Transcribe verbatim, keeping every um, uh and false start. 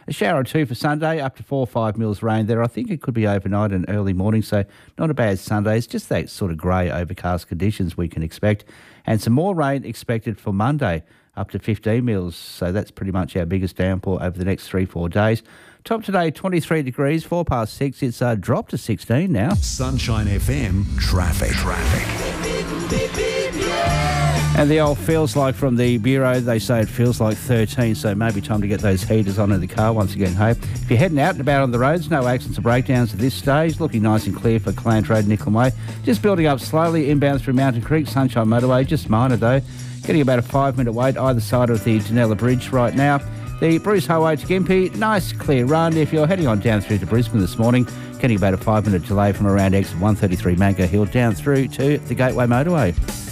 A shower or two for Sunday, up to four or five mils rain there. I think it could be overnight and early morning, so not a bad Sunday. It's just that sort of grey, overcast conditions we can expect. And some more rain expected for Monday, up to fifteen mils. So that's pretty much our biggest downpour over the next three, four days. Top today, twenty-three degrees, four past six. It's uh, dropped to sixteen now. Sunshine F M, traffic. Traffic. And the old feels like from the Bureau, they say it feels like thirteen, so maybe time to get those heaters on in the car once again, hey? If you're heading out and about on the roads, no accidents or breakdowns at this stage. Looking nice and clear for Clant Road, Nicholm Way. Just building up slowly inbound through Mountain Creek, Sunshine Motorway, just minor though. Getting about a five-minute wait either side of the Janella Bridge right now. The Bruce Highway to Gympie, nice clear run. If you're heading on down through to Brisbane this morning, getting about a five-minute delay from around exit one thirty-three Mango Hill down through to the Gateway Motorway.